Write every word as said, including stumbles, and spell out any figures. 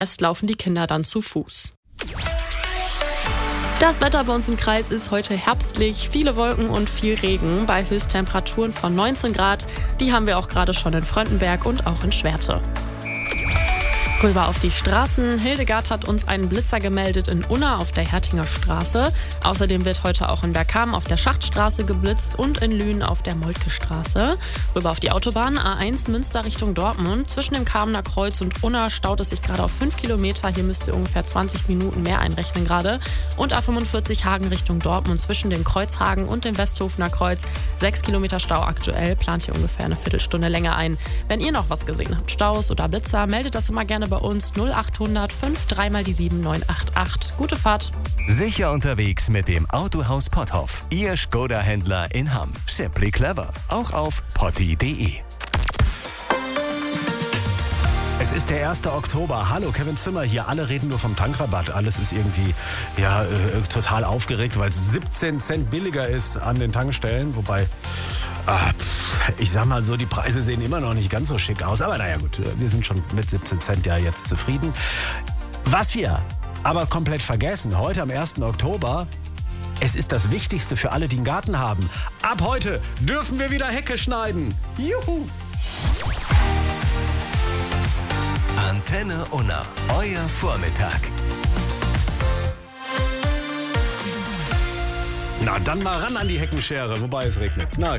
Erst laufen die Kinder dann zu Fuß. Das Wetter bei uns im Kreis ist heute herbstlich, viele Wolken und viel Regen bei Höchsttemperaturen von neunzehn Grad. Die haben wir auch gerade schon in Fröndenberg und auch in Schwerte. Rüber auf die Straßen. Hildegard hat uns einen Blitzer gemeldet in Unna auf der Hertinger Straße. Außerdem wird heute auch in Bergkamen auf der Schachtstraße geblitzt und in Lünen auf der Moltke-Straße. Rüber auf die Autobahn A eins Münster Richtung Dortmund. Zwischen dem Kamener Kreuz und Unna staut es sich gerade auf fünf Kilometer. Hier müsst ihr ungefähr zwanzig Minuten mehr einrechnen gerade. Und A fünfundvierzig Hagen Richtung Dortmund zwischen dem Kreuzhagen und dem Westhofener Kreuz. sechs Kilometer Stau aktuell. Plant hier ungefähr eine Viertelstunde länger ein. Wenn ihr noch was gesehen habt, Staus oder Blitzer, meldet das immer gerne bei uns null achthundert fünf drei mal die sieben neun acht acht. Gute Fahrt. Sicher unterwegs mit dem Autohaus Potthoff. Ihr Skoda-Händler in Hamm. Simply clever. Auch auf potti punkt de. Es ist der erste Oktober. Hallo, Kevin Zimmer hier. Alle reden nur vom Tankrabatt. Alles ist irgendwie ja, äh, total aufgeregt, weil es siebzehn Cent billiger ist an den Tankstellen. Wobei, äh, ich sag mal so, die Preise sehen immer noch nicht ganz so schick aus. Aber naja gut, wir sind schon mit siebzehn Cent ja jetzt zufrieden. Was wir aber komplett vergessen, heute am ersten Oktober, es ist das Wichtigste für alle, die einen Garten haben. Ab heute dürfen wir wieder Hecke schneiden. Juhu! Antenne Unna, euer Vormittag. Na, dann mal ran an die Heckenschere, wobei es regnet. Na,